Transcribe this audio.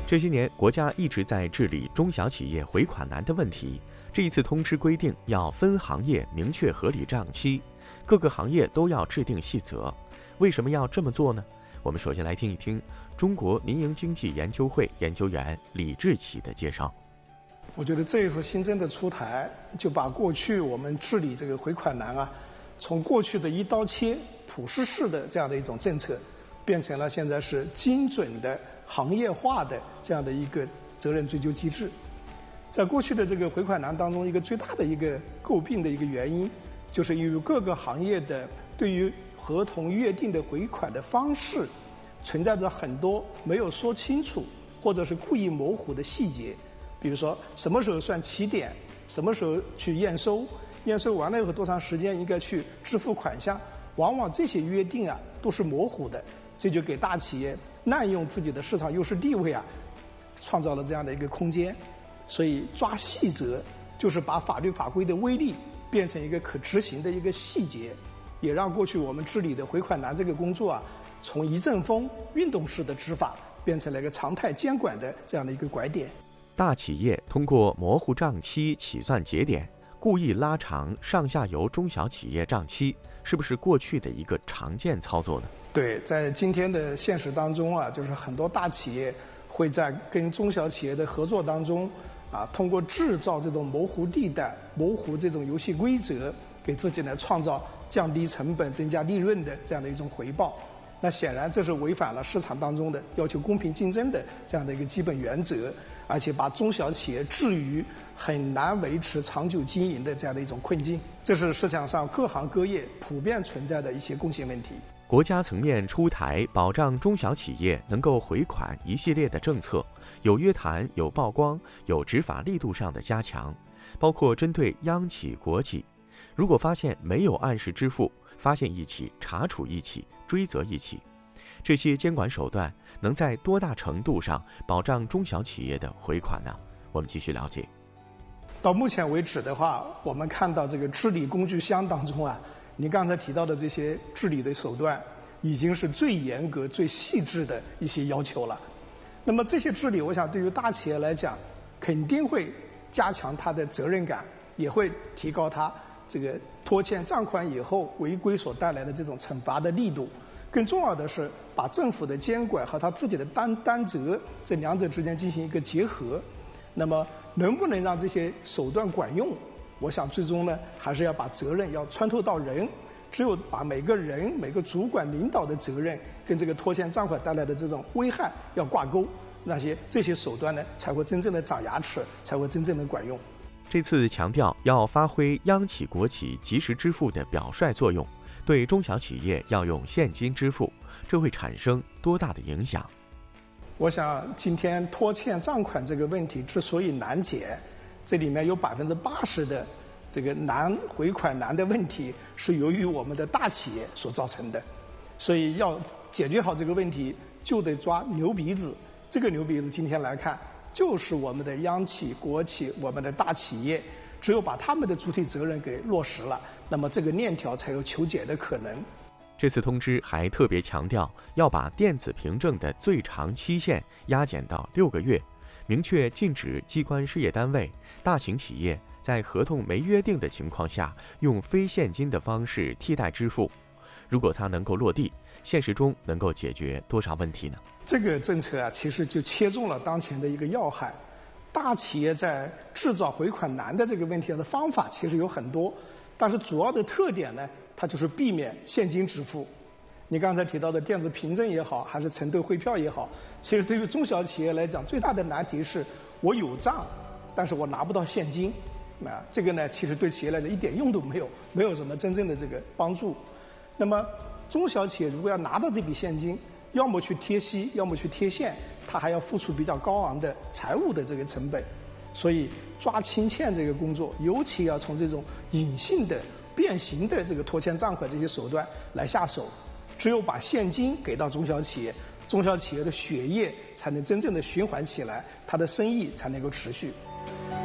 这些年，国家一直在治理中小企业回款难的问题。这一次通知规定，要分行业明确合理账期，各个行业都要制定细则。为什么要这么做呢？我们首先来听一听中国民营经济研究会研究员李志奇的介绍。 我觉得这一次新政的出台，就把过去我们治理这个回款难从过去的一刀切、普适式的这样的一种政策，变成了现在是精准的、行业化的这样的一个责任追究机制。在过去的这个回款难当中，一个最大的一个诟病的一个原因，就是由于各个行业的对于合同约定的回款的方式，存在着很多没有说清楚或者是故意模糊的细节。比如说什么时候算起点，什么时候去验收，验收完了以后多长时间应该去支付款项，往往这些约定都是模糊的，这就给大企业滥用自己的市场优势地位创造了这样的一个空间。所以抓细则就是把法律法规的威力变成一个可执行的一个细节，也让过去我们治理的回款难这个工作从一阵风运动式的执法变成了一个常态监管的这样的一个拐点。 大企业通过模糊账期起算节点，故意拉长上下游中小企业账期，是不是过去的一个常见操作呢？ 对，在今天的现实当中就是很多大企业会在跟中小企业的合作当中通过制造这种模糊地带、模糊这种游戏规则，给自己创造降低成本、增加利润的这样的一种回报。那显然这是违反了市场当中的要求公平竞争的这样的一个基本原则，而且把中小企业置于很难维持长久经营的这样的一种困境。这是市场上各行各业普遍存在的一些共性问题。 国家层面出台保障中小企业能够回款一系列的政策，有约谈、有曝光、有执法力度上的加强，包括针对央企、国企，如果发现没有按时支付，发现一起查处一起，追责一起。这些监管手段能在多大程度上保障中小企业的回款呢？我们继续了解。 到目前为止的话，我们看到这个治理工具箱当中您刚才提到的这些治理的手段，已经是最严格、最细致的一些要求了。那么这些治理，我想对于大企业来讲，肯定会加强它的责任感，也会提高它这个拖欠账款以后违规所带来的这种惩罚的力度。更重要的是，把政府的监管和他自己的担责这两者之间进行一个结合。那么能不能让这些手段管用？我想最终还是要把责任要穿透到人，只有把每个人、每个主管领导的责任跟这个拖欠账款带来的这种危害要挂钩，这些手段才会真正的长牙齿，才会真正的管用。 这次强调要发挥央企、国企及时支付的表率作用，对中小企业要用现金支付，这会产生多大的影响？ 我想今天拖欠账款这个问题之所以难解，这里面有80%的这个回款难的问题是由于我们的大企业所造成的，所以要解决好这个问题，就得抓牛鼻子。这个牛鼻子今天来看，就是我们的央企、国企、我们的大企业，只有把他们的主体责任给落实了，那么这个链条才有求解的可能。 这次通知还特别强调，要把电子凭证的最长期限压减到6个月，明确禁止机关事业单位、大型企业在合同没约定的情况下，用非现金的方式替代支付。如果它能够落地，现实中能够解决多少问题呢？ 这个政策其实就切中了当前的一个要害。大企业在制造回款难的这个问题的方法其实有很多，但是主要的特点它就是避免现金支付。你刚才提到的电子凭证也好，还是承兑汇票也好，其实对于中小企业来讲，最大的难题是我有账，但是我拿不到现金。这个其实对企业来讲一点用都没有，没有什么真正的这个帮助。那么中小企业如果要拿到这笔现金，要么去贴息，要么去贴现，它还要付出比较高昂的财务的这个成本。所以抓清欠这个工作，尤其要从这种隐性的、变形的这个拖欠账款这些手段来下手。只有把现金给到中小企业，中小企业的血液才能真正的循环起来，它的生意才能够持续。